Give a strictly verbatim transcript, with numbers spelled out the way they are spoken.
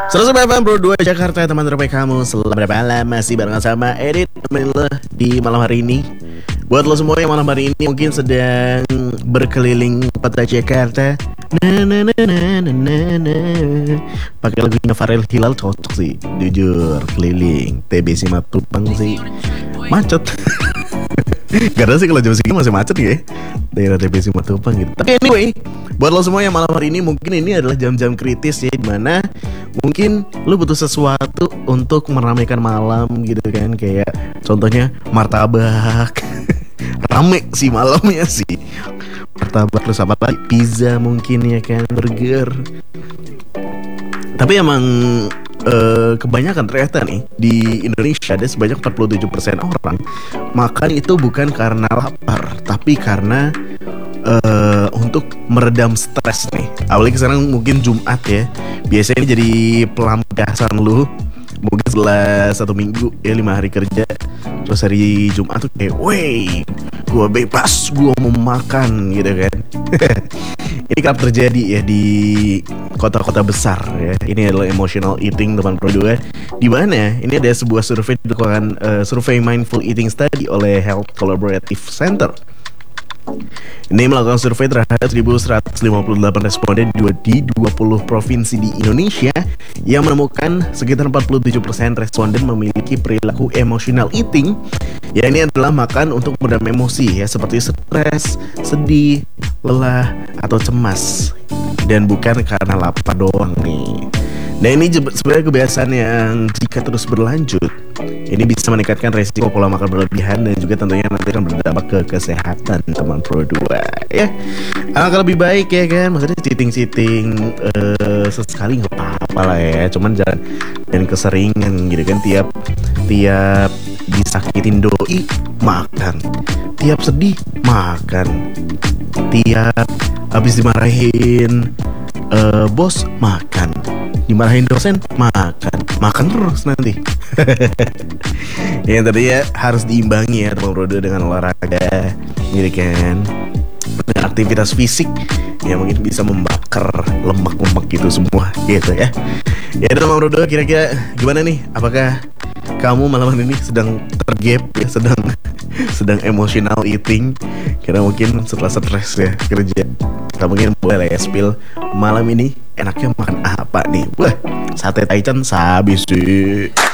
seratus F M Bro dua Jakarta, teman terbaik kamu. Selamat malam, masih bareng sama Edit temenin lo di malam hari ini. Buat lo semua yang malam hari ini mungkin sedang berkeliling kota Jakarta, na na na na na na na, pakai lagunya Farel Hilal cocok sih. Jujur, keliling T B Simatupang sih macet. Gak ada sih kalau jam segini masih macet ya daerah T B Simatupang gitu. Tapi anyway, buat lo semua yang malam hari ini mungkin ini adalah jam-jam kritis ya, dimana mungkin lo butuh sesuatu untuk meramaikan malam gitu kan. Kayak contohnya martabak. Rame sih malamnya sih, martabak, terus apa lagi, pizza mungkin ya kan, burger. Tapi emang Uh, kebanyakan ternyata nih di Indonesia ada sebanyak empat puluh tujuh persen orang makan itu bukan karena lapar, tapi karena uh, untuk meredam stres nih. Apalagi sekarang mungkin Jumat ya, biasanya ini jadi pelampiasan lu. Mungkin setelah satu minggu ya, lima hari kerja, terus hari Jumat tuh kayak, wey, gue bebas, gue mau makan gitu kan. Ini kerap terjadi ya di kota-kota besar ya. Ini adalah emotional eating teman Pro dua. Di mana ini ada sebuah survei dilakukan, uh, survei mindful eating study oleh Health Collaborative Center. Ini melakukan survei terhadap seribu seratus lima puluh delapan responden di dua puluh provinsi di Indonesia, yang menemukan sekitar empat puluh tujuh persen responden memiliki perilaku emotional eating. Ya, ini adalah makan untuk meredam emosi ya, seperti stres, sedih, lelah, atau cemas, dan bukan karena lapar doang nih. Nah, ini sebenarnya kebiasaan yang jika terus berlanjut, ini bisa meningkatkan resiko pola makan berlebihan dan juga tentunya nanti akan berdampak ke kesehatan teman Pro dua ya. Alangkah lebih baik ya kan, maksudnya cheating-cheating uh, sesekali nggak apa-apa lah ya, cuman jangan dan keseringan gitu kan. Tiap tiap disakitin doi makan, tiap sedih makan, tiap habis dimarahin uh, bos makan, dimarahin dosen makan, makan terus nanti. Yang tadi ya harus diimbangi ya teman Bro dua dengan olahraga gitu kan, dengan aktivitas fisik yang mungkin bisa membakar lemak-lemak gitu semua gitu ya. Ya teman Bro dua, kira-kira gimana nih? Apakah kamu malam ini sedang tergap ya, sedang sedang emotional eating karena mungkin setelah stres ya kerja? Kamu mungkin boleh lah ya spill malam ini enaknya makan apa nih? Wah, sate taichan sabis sih.